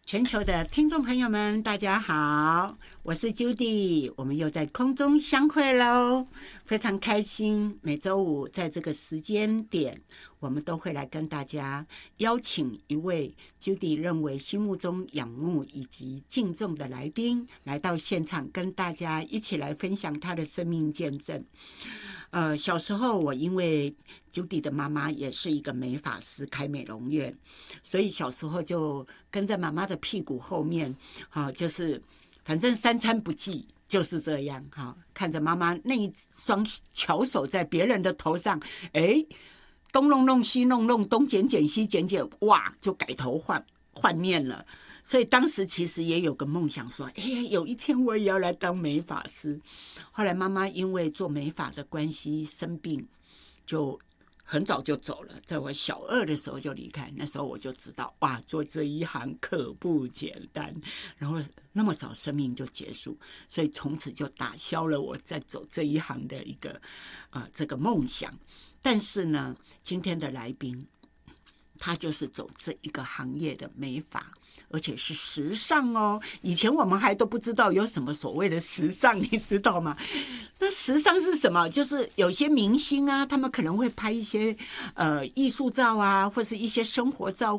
全球的听众朋友们，大家好，我是 Judy， 我们又在空中相会喽，非常开心。每周五在这个时间点，我们都会来跟大家邀请一位 Judy 认为心目中仰慕以及敬重的来宾，来到现场跟大家一起来分享他的生命见证。小时候我因为 Judy 的妈妈也是一个美发师，开美容院，所以小时候就跟在妈妈的屁股后面，就是反正三餐不继，就是这样看着妈妈那一双巧手在别人的头上，东弄弄西弄弄，东剪剪西剪剪，哇，就改头换面了。所以当时其实也有个梦想说，有一天我也要来当美发师。后来妈妈因为做美发的关系生病，就很早就走了，在我小2的时候就离开。那时候我就知道，哇，做这一行可不简单。然后那么早生命就结束，所以从此就打消了我在走这一行的一个这个梦想。但是呢，今天的来宾，他就是走这一个行业的美发，而且是时尚哦。以前我们还都不知道有什么所谓的时尚，你知道吗？那时尚是什么？就是有些明星啊，他们可能会拍一些艺术照啊，或是一些生活照。